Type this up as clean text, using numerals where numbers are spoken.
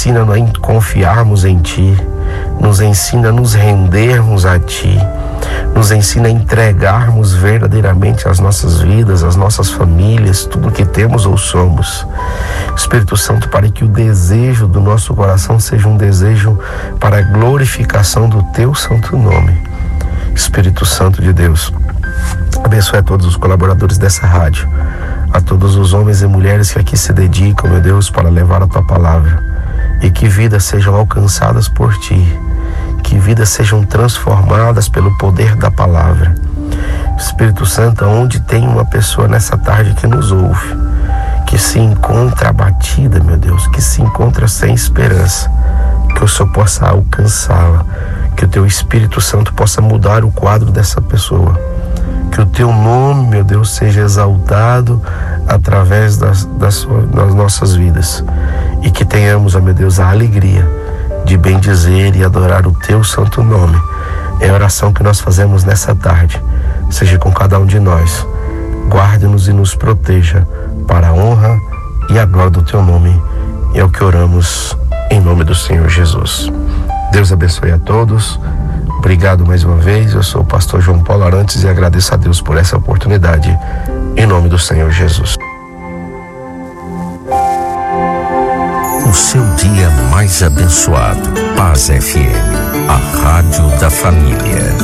ensina a confiarmos em Ti, nos ensina a nos rendermos a Ti, nos ensina a entregarmos verdadeiramente as nossas vidas, as nossas famílias, tudo que temos ou somos. Espírito Santo, para que o desejo do nosso coração seja um desejo para a glorificação do Teu santo nome. Espírito Santo de Deus, abençoe a todos os colaboradores dessa rádio, a todos os homens e mulheres que aqui se dedicam, meu Deus, para levar a Tua palavra, e que vidas sejam alcançadas por Ti, que vidas sejam transformadas pelo poder da palavra. Espírito Santo, onde tem uma pessoa nessa tarde que nos ouve, que se encontra abatida, meu Deus, que se encontra sem esperança, que o Senhor possa alcançá-la, que o Teu Espírito Santo possa mudar o quadro dessa pessoa, que o Teu nome, meu Deus, seja exaltado através das nossas vidas, e que tenhamos, meu Deus, a alegria de bendizer e adorar o Teu santo nome. É a oração que nós fazemos nessa tarde. Seja com cada um de nós. Guarde-nos e nos proteja para a honra e a glória do Teu nome. É o que oramos em nome do Senhor Jesus. Deus abençoe a todos. Obrigado mais uma vez. Eu sou o pastor João Paulo Arantes e agradeço a Deus por essa oportunidade, em nome do Senhor Jesus. O seu dia mais abençoado. Paz FM, a rádio da família.